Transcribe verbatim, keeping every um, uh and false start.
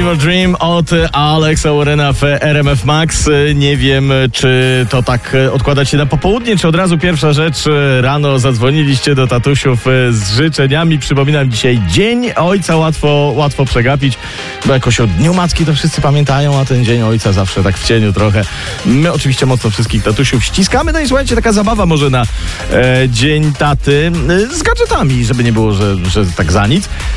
Fever Dream od Alexa Warrena w R M F Max. Nie wiem, czy to tak odkładać się na popołudnie, czy od razu pierwsza rzecz. Rano zadzwoniliście do tatusiów z życzeniami. Przypominam, dzisiaj Dzień Ojca. Łatwo, łatwo przegapić, bo jakoś o Dniu Matki to wszyscy pamiętają, a ten Dzień Ojca zawsze tak w cieniu trochę. My oczywiście mocno wszystkich tatusiów ściskamy. No i słuchajcie, taka zabawa może na e, Dzień Taty e, z gadżetami, żeby nie było, że, że tak za nic.